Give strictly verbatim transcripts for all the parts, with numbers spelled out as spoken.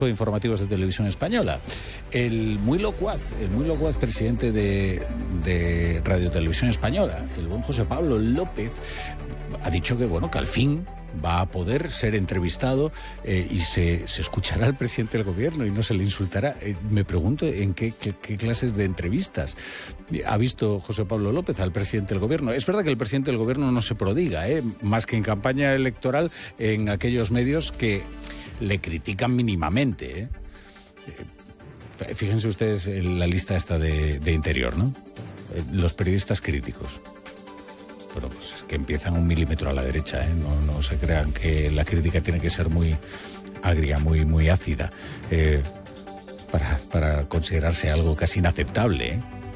informativos de Televisión Española. El muy locuaz, el muy locuaz presidente de, de Radio Televisión Española, el buen José Pablo López, ha dicho que, bueno, que al fin va a poder ser entrevistado eh, y se, se escuchará al presidente del gobierno y no se le insultará. Eh, me pregunto en qué, qué, qué clases de entrevistas ha visto José Pablo López al presidente del gobierno. Es verdad que el presidente del gobierno no se prodiga, eh, más que en campaña electoral en aquellos medios que le critican mínimamente, ¿eh? Eh, fíjense ustedes en la lista esta de, de Interior, ¿no? Eh, los periodistas críticos. Bueno, pues es que empiezan un milímetro a la derecha, ¿eh? No, no se crean que la crítica tiene que ser muy agria, muy, muy ácida, eh, para, para considerarse algo casi inaceptable, ¿eh?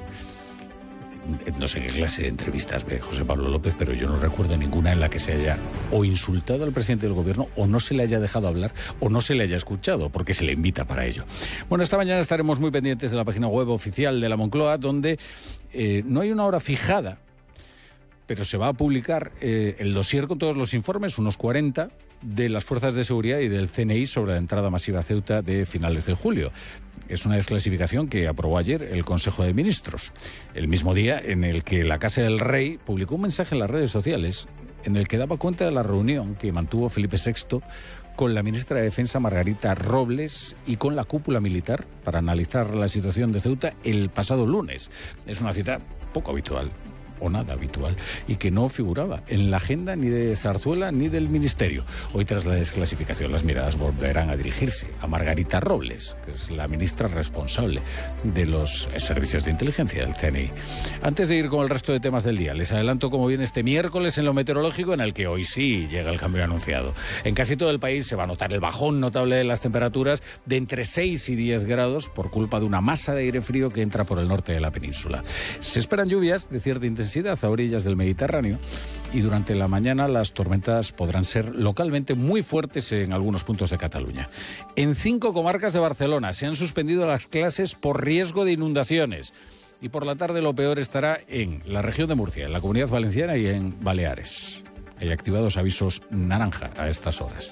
No sé qué clase de entrevistas ve José Pablo López, pero yo no recuerdo ninguna en la que se haya o insultado al presidente del gobierno, o no se le haya dejado hablar, o no se le haya escuchado, porque se le invita para ello. Bueno, esta mañana estaremos muy pendientes de la página web oficial de la Moncloa, donde eh, no hay una hora fijada, pero se va a publicar eh, el dossier con todos los informes, unos cuarenta, de las fuerzas de seguridad y del C N I sobre la entrada masiva a Ceuta de finales de julio. Es una desclasificación que aprobó ayer el Consejo de Ministros, el mismo día en el que la Casa del Rey publicó un mensaje en las redes sociales en el que daba cuenta de la reunión que mantuvo Felipe sexto con la ministra de Defensa Margarita Robles y con la cúpula militar para analizar la situación de Ceuta el pasado lunes. Es una cita poco habitual, o nada habitual, y que no figuraba en la agenda ni de Zarzuela ni del Ministerio. Hoy, tras la desclasificación, las miradas volverán a dirigirse a Margarita Robles, que es la ministra responsable de los servicios de inteligencia del C N I. Antes de ir con el resto de temas del día, les adelanto cómo viene este miércoles en lo meteorológico, en el que hoy sí llega el cambio anunciado. En casi todo el país se va a notar el bajón notable de las temperaturas de entre seis y diez grados por culpa de una masa de aire frío que entra por el norte de la península. Se esperan lluvias de cierta intensidad a orillas del Mediterráneo, y durante la mañana las tormentas podrán ser localmente muy fuertes en algunos puntos de Cataluña. En cinco comarcas de Barcelona se han suspendido las clases por riesgo de inundaciones, y por la tarde lo peor estará en la región de Murcia, en la Comunidad Valenciana y en Baleares. Hay activados avisos naranja a estas horas.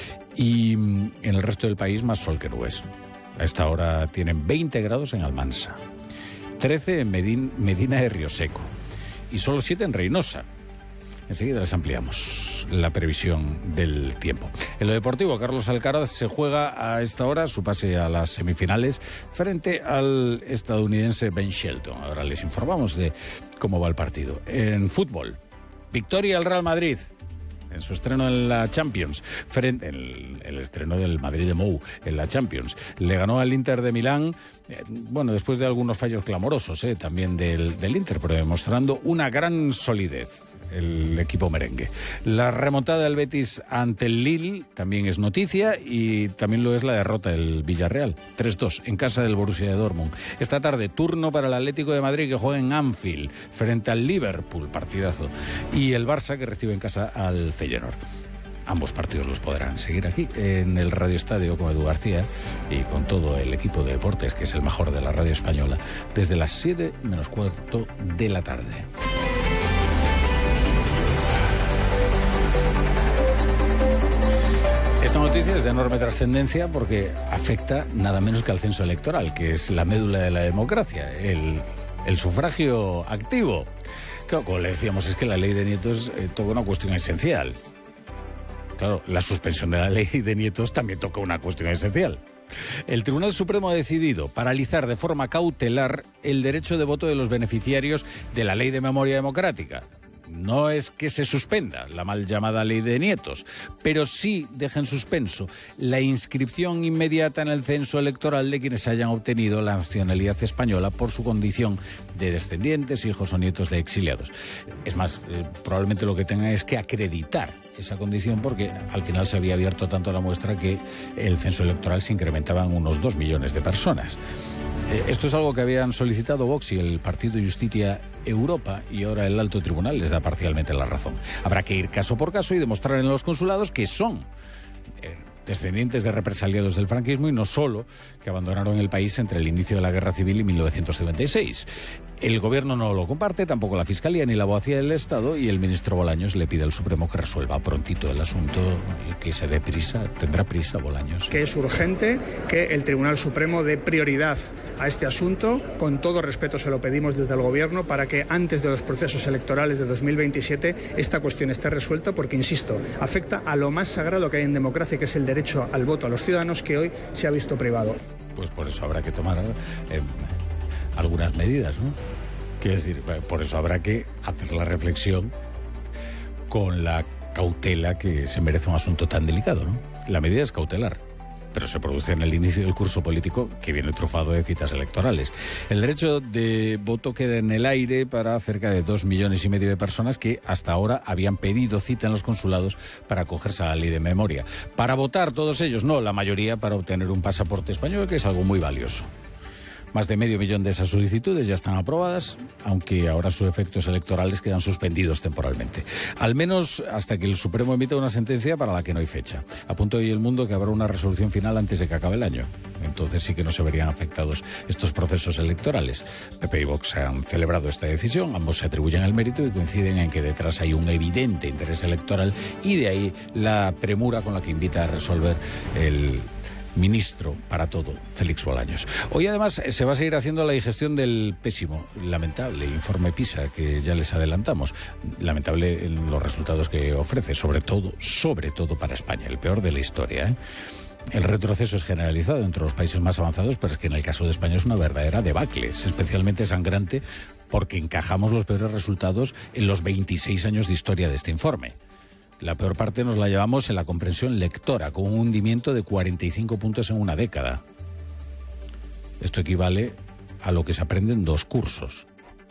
Y en el resto del país más sol que nubes. A esta hora tienen veinte grados en Almansa, trece en Medin- Medina de Rioseco y solo siete en Reynosa. Enseguida les ampliamos la previsión del tiempo. En lo deportivo, Carlos Alcaraz se juega a esta hora su pase a las semifinales frente al estadounidense Ben Shelton. Ahora les informamos de cómo va el partido. En fútbol, victoria al Real Madrid en su estreno en la Champions, frente el, el estreno del Madrid de Mou en la Champions. Le ganó al Inter de Milán, eh, bueno, después de algunos fallos clamorosos eh, también del, del Inter, pero demostrando una gran solidez el equipo merengue. La remontada del Betis ante el Lille también es noticia, y también lo es la derrota del Villarreal, tres dos, en casa del Borussia de Dortmund. Esta tarde, turno para el Atlético de Madrid, que juega en Anfield frente al Liverpool, partidazo, y el Barça, que recibe en casa al Feyenoord. Ambos partidos los podrán seguir aquí en el Radio Estadio con Edu García y con todo el equipo de deportes, que es el mejor de la radio española, desde las siete menos cuarto de la tarde. Esta noticia es de enorme trascendencia porque afecta nada menos que al censo electoral, que es la médula de la democracia, el, el sufragio activo. Claro, como le decíamos, es que la ley de nietos eh, toca una cuestión esencial. Claro, la suspensión de la ley de nietos también toca una cuestión esencial. El Tribunal Supremo ha decidido paralizar de forma cautelar el derecho de voto de los beneficiarios de la Ley de Memoria Democrática. No es que se suspenda la mal llamada ley de nietos, pero sí deja en suspenso la inscripción inmediata en el censo electoral de quienes hayan obtenido la nacionalidad española por su condición de descendientes, hijos o nietos de exiliados. Es más, eh, probablemente lo que tengan es que acreditar esa condición, porque al final se había abierto tanto la muestra que el censo electoral se incrementaba en unos dos millones de personas. Esto es algo que habían solicitado Vox y el Partido Justicia Europa, y ahora el Alto Tribunal les da parcialmente la razón. Habrá que ir caso por caso y demostrar en los consulados que son eh, descendientes de represaliados del franquismo, y no solo, que abandonaron el país entre el inicio de la Guerra Civil y mil novecientos cincuenta y seis. El Gobierno no lo comparte, tampoco la Fiscalía ni la Abogacía del Estado, y el ministro Bolaños le pide al Supremo que resuelva prontito el asunto y que se dé prisa. Tendrá prisa Bolaños. Que es urgente que el Tribunal Supremo dé prioridad a este asunto. Con todo respeto se lo pedimos desde el Gobierno para que antes de los procesos electorales de dos mil veintisiete esta cuestión esté resuelta, porque, insisto, afecta a lo más sagrado que hay en democracia, que es el derecho al voto a los ciudadanos, que hoy se ha visto privado. Pues por eso habrá que tomar eh, algunas medidas, ¿no? Quiero decir, por eso habrá que hacer la reflexión con la cautela que se merece un asunto tan delicado, ¿no? La medida es cautelar, pero se produce en el inicio del curso político, que viene trufado de citas electorales. El derecho de voto queda en el aire para cerca de dos millones y medio de personas que hasta ahora habían pedido cita en los consulados para acogerse a la ley de memoria. Para votar todos ellos, no, la mayoría para obtener un pasaporte español, que es algo muy valioso. Más de medio millón de esas solicitudes ya están aprobadas, aunque ahora sus efectos electorales quedan suspendidos temporalmente. Al menos hasta que el Supremo emita una sentencia para la que no hay fecha. Apunta hoy El Mundo que habrá una resolución final antes de que acabe el año. Entonces sí que no se verían afectados estos procesos electorales. P P y Vox han celebrado esta decisión, ambos se atribuyen el mérito y coinciden en que detrás hay un evidente interés electoral, y de ahí la premura con la que invita a resolver el ministro para todo, Félix Bolaños. Hoy además se va a seguir haciendo la digestión del pésimo, lamentable informe PISA que ya les adelantamos. Lamentable en los resultados que ofrece, sobre todo, sobre todo para España, el peor de la historia, ¿eh? El retroceso es generalizado entre los países más avanzados, pero es que en el caso de España es una verdadera debacle. Es especialmente sangrante porque encajamos los peores resultados en los veintiséis años de historia de este informe. La peor parte nos la llevamos en la comprensión lectora, con un hundimiento de cuarenta y cinco puntos en una década. Esto equivale a lo que se aprende en dos cursos.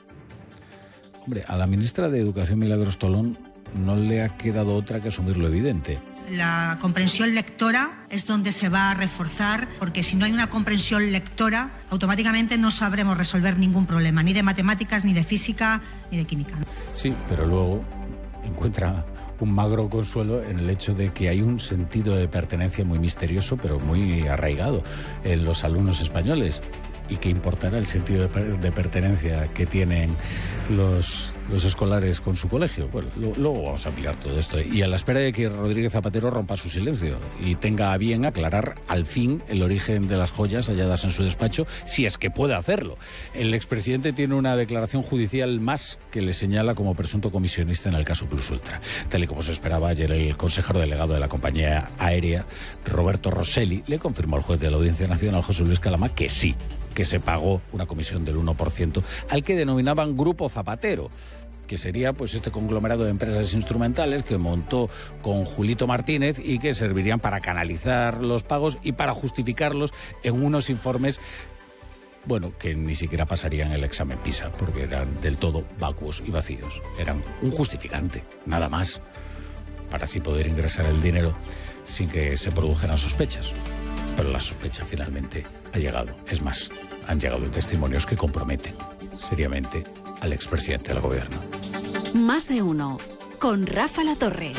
Hombre, a la ministra de Educación, Milagros Tolón, no le ha quedado otra que asumir lo evidente. La comprensión lectora es donde se va a reforzar, porque si no hay una comprensión lectora, automáticamente no sabremos resolver ningún problema, ni de matemáticas, ni de física, ni de química. Sí, pero luego encuentra un magro consuelo en el hecho de que hay un sentido de pertenencia muy misterioso, pero muy arraigado en los alumnos españoles. ¿Y qué importará el sentido de, de pertenencia que tienen los, los escolares con su colegio? Bueno, lo, luego vamos a ampliar todo esto. Y a la espera de que Rodríguez Zapatero rompa su silencio y tenga a bien aclarar al fin el origen de las joyas halladas en su despacho, si es que puede hacerlo. El expresidente tiene una declaración judicial más que le señala como presunto comisionista en el caso Plus Ultra. Tal y como se esperaba, ayer el consejero delegado de la compañía aérea, Roberto Rosselli, le confirmó al juez de la Audiencia Nacional, José Luis Calama, que sí, que se pagó una comisión del uno por ciento al que denominaban Grupo Zapatero, que sería pues este conglomerado de empresas instrumentales que montó con Julito Martínez y que servirían para canalizar los pagos y para justificarlos en unos informes, bueno, que ni siquiera pasarían el examen PISA, porque eran del todo vacuos y vacíos. Eran un justificante, nada más, para así poder ingresar el dinero sin que se produjeran sospechas. Pero la sospecha finalmente ha llegado. Es más, han llegado testimonios que comprometen seriamente al expresidente del gobierno. Más de uno, con Rafa Latorre.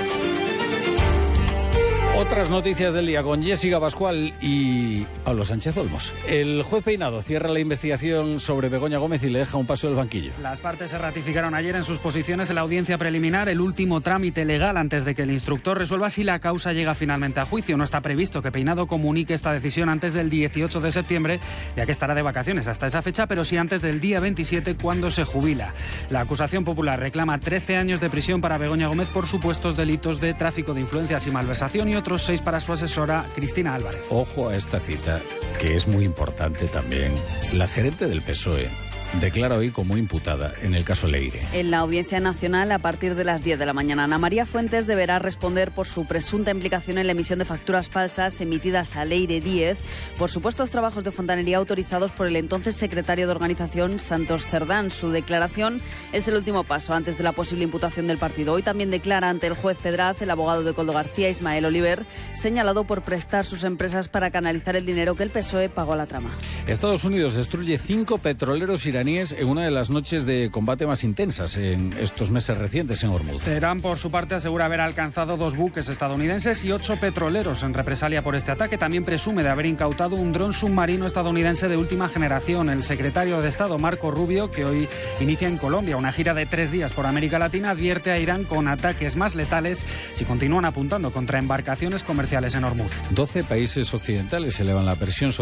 Otras noticias del día con Jessica Pascual y Pablo Sánchez Olmos. El juez Peinado cierra la investigación sobre Begoña Gómez y le deja un paso del banquillo. Las partes se ratificaron ayer en sus posiciones en la audiencia preliminar, el último trámite legal antes de que el instructor resuelva si la causa llega finalmente a juicio. No está previsto que Peinado comunique esta decisión antes del dieciocho de septiembre, ya que estará de vacaciones hasta esa fecha, pero sí antes del día veintisiete, cuando se jubila. La acusación popular reclama trece años de prisión para Begoña Gómez por supuestos delitos de tráfico de influencias y malversación, y otros seis para su asesora Cristina Álvarez. Ojo a esta cita, que es muy importante también. La gerente del P S O E declara hoy como imputada en el caso Leire. En la Audiencia Nacional, a partir de las diez de la mañana, Ana María Fuentes deberá responder por su presunta implicación en la emisión de facturas falsas emitidas a Leire Díez por supuestos trabajos de fontanería autorizados por el entonces secretario de organización, Santos Cerdán. Su declaración es el último paso antes de la posible imputación del partido. Hoy también declara ante el juez Pedraz el abogado de Coldo García, Ismael Oliver, señalado por prestar sus empresas para canalizar el dinero que el P S O E pagó a la trama. Estados Unidos destruye cinco petroleros iraníes iraníes en una de las noches de combate más intensas en estos meses recientes en Hormuz. Teherán, por su parte, asegura haber alcanzado dos buques estadounidenses y ocho petroleros en represalia por este ataque. También presume de haber incautado un dron submarino estadounidense de última generación. El secretario de Estado, Marco Rubio, que hoy inicia en Colombia una gira de tres días por América Latina, advierte a Irán con ataques más letales si continúan apuntando contra embarcaciones comerciales en Hormuz. doce países occidentales elevan la presión sobre